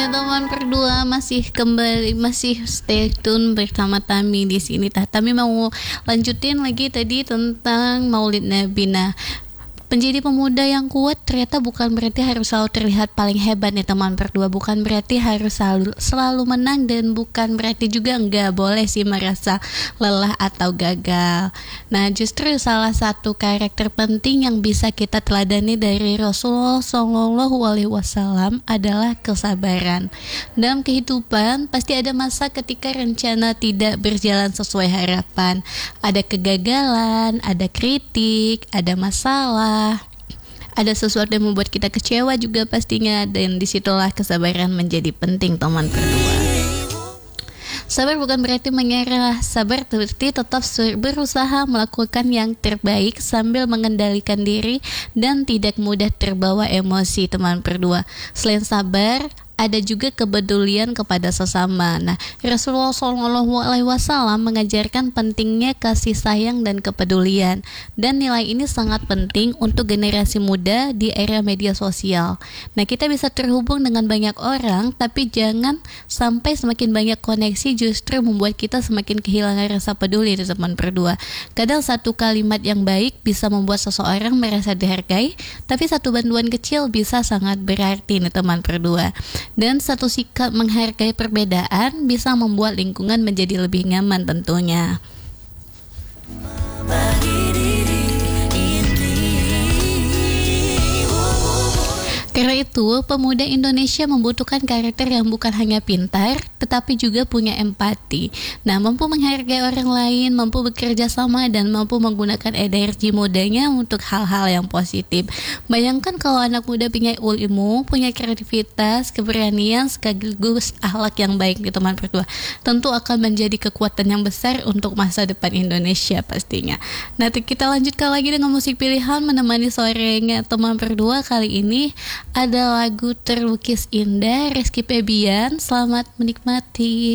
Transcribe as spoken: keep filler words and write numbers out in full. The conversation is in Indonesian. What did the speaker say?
Ya teman berdua masih kembali masih stay tune bersama Tami di sini. Tah Tami mau lanjutin lagi tadi tentang Maulid Nabi. Nah, menjadi pemuda yang kuat ternyata bukan berarti harus selalu terlihat paling hebat nih teman berdua. Bukan berarti harus selalu, selalu menang, dan bukan berarti juga nggak boleh sih merasa lelah atau gagal. Nah, justru salah satu karakter penting yang bisa kita teladani dari Rasulullah Shallallahu Alaihi Wasallam adalah kesabaran. Dalam kehidupan pasti ada masa ketika rencana tidak berjalan sesuai harapan. Ada kegagalan, ada kritik, ada masalah, ada sesuatu yang membuat kita kecewa juga pastinya, dan disitulah kesabaran menjadi penting teman berdua. Sabar bukan berarti menyerah. Sabar berarti tetap berusaha melakukan yang terbaik sambil mengendalikan diri dan tidak mudah terbawa emosi teman berdua. Selain sabar, ada juga kepedulian kepada sesama. Nah, Rasulullah Shallallahu Alaihi Wasallam mengajarkan pentingnya kasih sayang dan kepedulian, dan nilai ini sangat penting untuk generasi muda di era media sosial. Nah, kita bisa terhubung dengan banyak orang, tapi jangan sampai semakin banyak koneksi justru membuat kita semakin kehilangan rasa peduli di teman berdua. Kadang satu kalimat yang baik bisa membuat seseorang merasa dihargai, tapi satu bantuan kecil bisa sangat berarti nih teman berdua. Dan satu sikap menghargai perbedaan bisa membuat lingkungan menjadi lebih nyaman tentunya. Karena itu, pemuda Indonesia membutuhkan karakter yang bukan hanya pintar, tetapi juga punya empati. Nah, mampu menghargai orang lain, mampu bekerja sama, dan mampu menggunakan energi mudanya untuk hal-hal yang positif. Bayangkan kalau anak muda punya ilmu, punya kreativitas, keberanian, sekaligus akhlak yang baik di teman berdua. Tentu akan menjadi kekuatan yang besar untuk masa depan Indonesia pastinya. Nanti kita lanjutkan lagi dengan musik pilihan menemani sorenya teman berdua. Kali ini ada lagu Terlukis Indah Rizky Febian. Selamat menikmati.